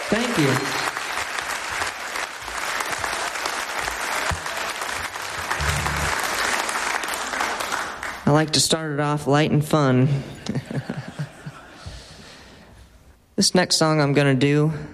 Thank you. I like to start it off light and fun. This next song I'm going to do